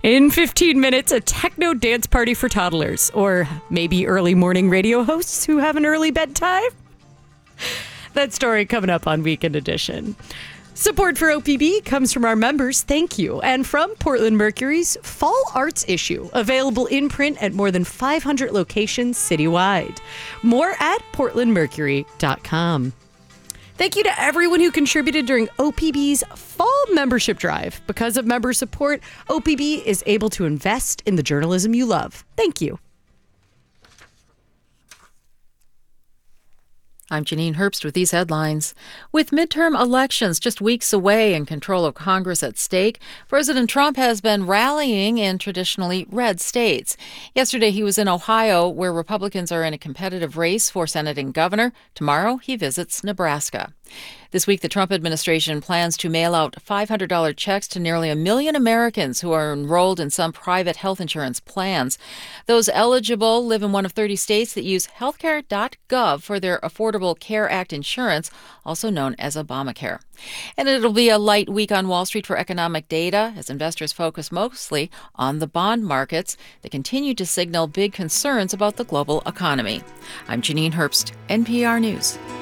In 15 minutes, a techno dance party for toddlers, or maybe early morning radio hosts who have an early bedtime. That story coming up on Weekend Edition. Support for OPB comes from our members, thank you, and from Portland Mercury's Fall Arts issue, available in print at more than 500 locations citywide. More at portlandmercury.com. Thank you to everyone who contributed during OPB's fall membership drive. Because of member support, OPB is able to invest in the journalism you love. Thank you. I'm Janine Herbst with these headlines. With midterm elections just weeks away and control of Congress at stake, President Trump has been rallying in traditionally red states. Yesterday, he was in Ohio, where Republicans are in a competitive race for Senate and governor. Tomorrow, he visits Nebraska. This week, the Trump administration plans to mail out $500 checks to nearly 1 million Americans who are enrolled in some private health insurance plans. Those eligible live in one of 30 states that use healthcare.gov for their Affordable Care Act insurance, also known as Obamacare. And it'll be a light week on Wall Street for economic data as investors focus mostly on the bond markets that continue to signal big concerns about the global economy. I'm Janine Herbst, NPR News.